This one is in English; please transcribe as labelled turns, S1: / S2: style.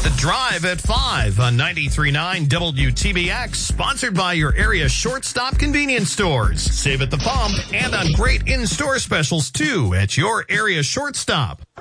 S1: The Drive at 5 on 93.9 WTBX, sponsored by your area shortstop convenience stores. Save at the pump and on great in-store specials, too, at your area shortstop.